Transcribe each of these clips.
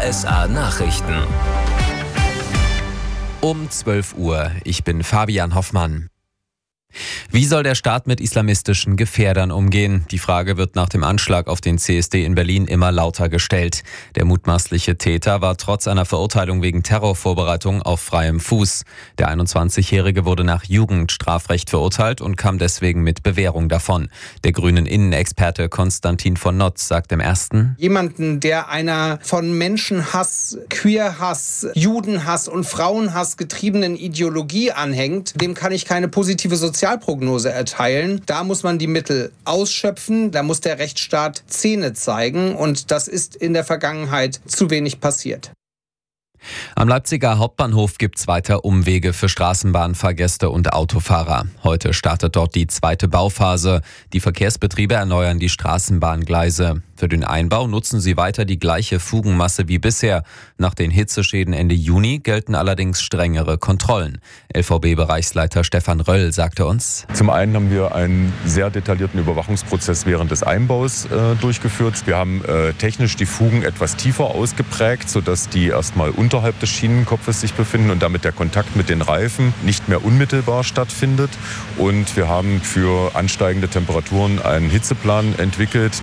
RSA Nachrichten. Um 12 Uhr. Ich bin Fabian Hoffmann. Wie soll der Staat mit islamistischen Gefährdern umgehen? Die Frage wird nach dem Anschlag auf den CSD in Berlin immer lauter gestellt. Der mutmaßliche Täter war trotz einer Verurteilung wegen Terrorvorbereitung auf freiem Fuß. Der 21-Jährige wurde nach Jugendstrafrecht verurteilt und kam deswegen mit Bewährung davon. Der grünen Innenexperte Konstantin von Notz sagt im Ersten: Jemanden, der einer von Menschenhass, Queerhass, Judenhass und Frauenhass getriebenen Ideologie anhängt, dem kann ich keine positive Sozialprognose erteilen. Da muss man die Mittel ausschöpfen, da muss der Rechtsstaat Zähne zeigen und das ist in der Vergangenheit zu wenig passiert. Am Leipziger Hauptbahnhof gibt es weiter Umwege für Straßenbahnfahrgäste und Autofahrer. Heute startet dort die zweite Bauphase. Die Verkehrsbetriebe erneuern die Straßenbahngleise. Für den Einbau nutzen sie weiter die gleiche Fugenmasse wie bisher. Nach den Hitzeschäden Ende Juni gelten allerdings strengere Kontrollen. LVB-Bereichsleiter Stefan Röll sagte uns: Zum einen haben wir einen sehr detaillierten Überwachungsprozess während des Einbaus durchgeführt. Wir haben technisch die Fugen etwas tiefer ausgeprägt, sodass die erstmal unterhalb des Schienenkopfes sich befinden und damit der Kontakt mit den Reifen nicht mehr unmittelbar stattfindet. Und wir haben für ansteigende Temperaturen einen Hitzeplan entwickelt.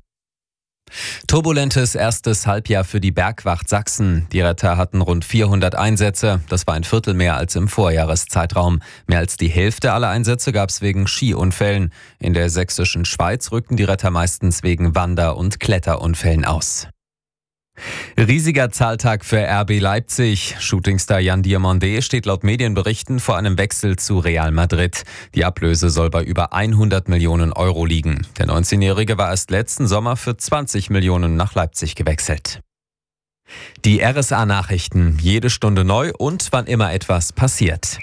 Turbulentes erstes Halbjahr für die Bergwacht Sachsen. Die Retter hatten rund 400 Einsätze. Das war ein Viertel mehr als im Vorjahreszeitraum. Mehr als die Hälfte aller Einsätze gab es wegen Skiunfällen. In der sächsischen Schweiz rückten die Retter meistens wegen Wander- und Kletterunfällen aus. Riesiger Zahltag für RB Leipzig. Shootingstar Jan Diomandé steht laut Medienberichten vor einem Wechsel zu Real Madrid. Die Ablöse soll bei über 100 Millionen Euro liegen. Der 19-Jährige war erst letzten Sommer für 20 Millionen nach Leipzig gewechselt. Die RSA-Nachrichten, jede Stunde neu und wann immer etwas passiert.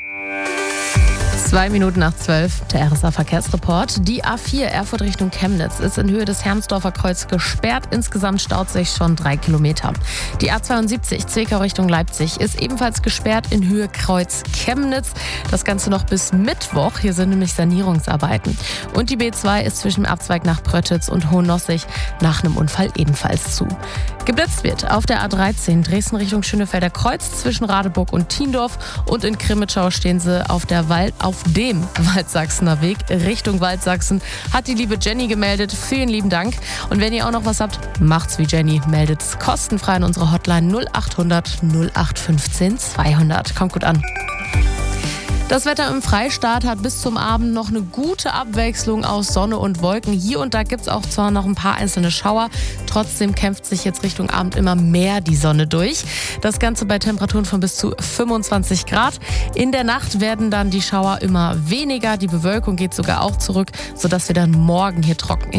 12:02, der RSA-Verkehrsreport. Die A4 Erfurt Richtung Chemnitz ist in Höhe des Hermsdorfer Kreuz gesperrt. Insgesamt staut sich schon 3 Kilometer. Die A72 Zwickau Richtung Leipzig ist ebenfalls gesperrt in Höhe Kreuz Chemnitz. Das Ganze noch bis Mittwoch. Hier sind nämlich Sanierungsarbeiten. Und die B2 ist zwischen dem Abzweig nach Pröttitz und Hohennossig nach einem Unfall ebenfalls zu. Geblitzt wird auf der A13 Dresden Richtung Schönefelder Kreuz zwischen Radeburg und Thiendorf. Und in Crimmitschau stehen sie auf dem Waldsachsener Weg Richtung Waldsachsen, hat die liebe Jenny gemeldet. Vielen lieben Dank. Und wenn ihr auch noch was habt, macht's wie Jenny. Meldet's kostenfrei an unsere Hotline 0800 0815 200. Kommt gut an. Das Wetter im Freistaat hat bis zum Abend noch eine gute Abwechslung aus Sonne und Wolken. Hier und da gibt es auch zwar noch ein paar einzelne Schauer, trotzdem kämpft sich jetzt Richtung Abend immer mehr die Sonne durch. Das Ganze bei Temperaturen von bis zu 25 Grad. In der Nacht werden dann die Schauer immer weniger, die Bewölkung geht sogar auch zurück, sodass wir dann morgen hier trocken